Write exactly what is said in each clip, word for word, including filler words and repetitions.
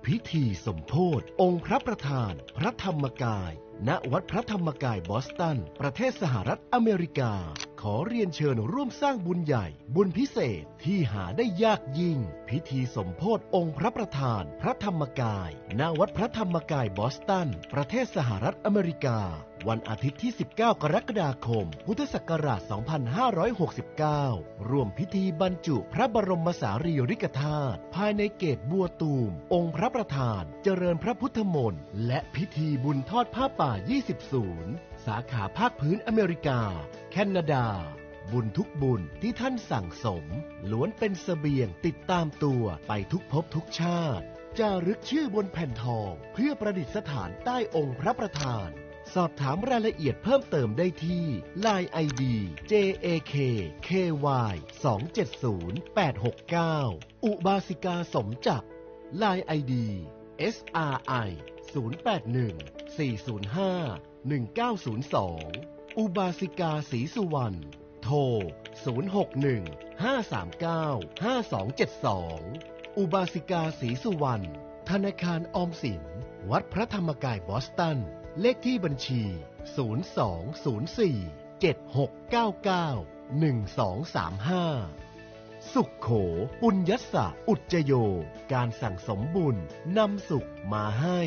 พิธีสมโภชองค์พระประธานพระธรรมกายณวัดพระธรรมกายบอสตันประเทศสหรัฐอเมริกาขอเรียนเชิญร่วมสร้างบุญใหญ่บุญพิเศษที่หาได้ยากยิ่งพิธีสมโภชองค์พระประธานพระธรรมกายณวัดพระธรรมกายบอสตันประเทศสหรัฐอเมริกาวันอาทิตย์ที่สิบเก้ากรกฎาคมพุทธศักราชสองพันห้าร้อยหกสิบเก้าร่วมพิธีบรรจุพระบรมสารีริกธาตุภายในเกศบัวตูมองค์พระประธานเจริญพระพุทธมนต์และพิธีบุญทอดผ้าป่ายี่สิบศูนย์สาขาภาคพื้นอเมริกาแคนาดาบุญทุกบุญที่ท่านสั่งสมล้วนเป็นเสบียงติดตามตัวไปทุกภพทุกชาติจารึกชื่อบนแผ่นทองเพื่อประดิษฐานใต้องค์พระประธานสอบถามรายละเอียดเพิ่มเติมได้ที่ ไลน์ ไอ ดี เจ เอ เค เค วาย สอง เจ็ด ศูนย์ แปด หก เก้า อุบาสิกาสมจักร ไลน์ ไอ ดี เอส อาร์ ไอ ศูนย์ แปด หนึ่ง สี่ ศูนย์ ห้า หนึ่ง เก้า ศูนย์ สอง อุบาสิกาศรีสุวรรณโทร ศูนย์ หก หนึ่ง ห้า สาม เก้า ห้า สอง เจ็ด สอง อุบาสิกาศรีสุวรรณธนาคารออมสินวัดพระธรรมกายบอสตันเลขที่บัญชี ศูนย์ สอง ศูนย์ สี่ เจ็ด หก เก้า เก้า หนึ่ง สอง สาม ห้า สุขโขปุญญัสสะอุจจโยการสั่งสมบุญนำสุขมาให้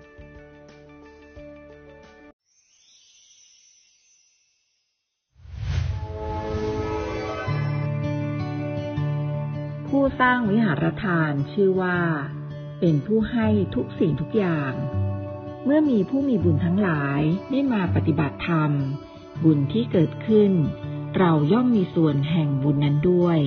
ผู้สร้างวิหารทานชื่อว่าเป็นผู้ให้ทุกสิ่งทุกอย่างเมื่อมีผู้มีบุญทั้งหลายได้มาปฏิบัติธรรมบุญที่เกิดขึ้นเราย่อมมีส่วนแห่งบุญนั้นด้วย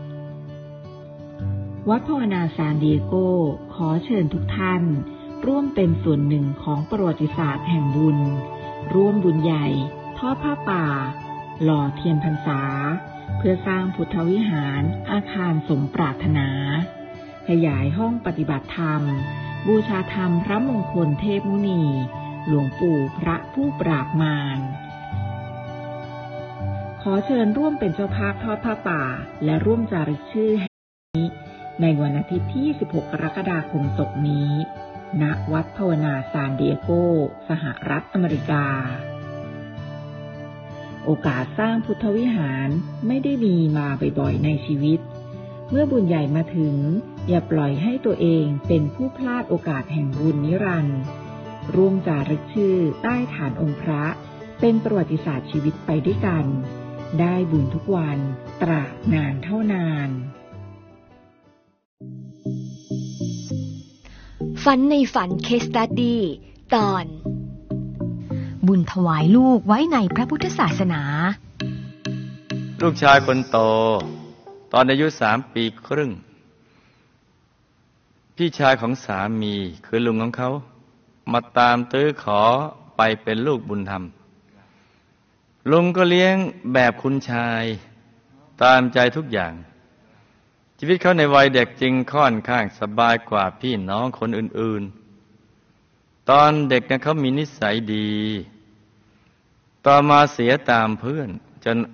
วัดภาวนาซานดิเอโกขอเชิญทุกท่านร่วมเป็นส่วนหนึ่งของประวัติศาสตร์แห่งบุญร่วมบุญใหญ่ทอดผ้าป่าหล่อเทียนพรรษาเพื่อสร้างพุทธวิหารอาคารสมปรารถนาขยายห้องปฏิบัติธรรมบูชาธรรมพระมงคลเทพมุนีหลวงปู่พระผู้ปราบมารขอเชิญร่วมเป็นเจ้าภาพทอดผ้าป่าและร่วมจารึกชื่อแห่งนี้ในวันอาทิตย์ที่ยี่สิบหกกรกฎาคมศกนี้ณวัดภาวนาซานดิเอโกสหรัฐอเมริกาโอกาสสร้างพุทธวิหารไม่ได้มีมาบ่อยๆในชีวิตเมื่อบุญใหญ่มาถึงอย่าปล่อยให้ตัวเองเป็นผู้พลาดโอกาสแห่งบุญนิรันดร์ร่วมจารึกชื่อใต้ฐานองค์พระเป็นประวัติศาสตร์ชีวิตไปด้วยกันได้บุญทุกวันตราบนานเท่านานฝันในฝันเคสตัดดี้ตอนบุญถวายลูกไว้ในพระพุทธศาสนาลูกชายคนโตตอนอายุสามปีครึ่งพี่ชายของสามีคือลุงของเขามาตามตื้อขอไปเป็นลูกบุญธรรมลุงก็เลี้ยงแบบคุณชายตามใจทุกอย่างชีวิตเขาในวัยเด็กจริงค่อนข้างสบายกว่าพี่น้องคนอื่นๆตอนเด็กนะเขามีนิสัยดีต่อมาเสียตามเพื่อนจน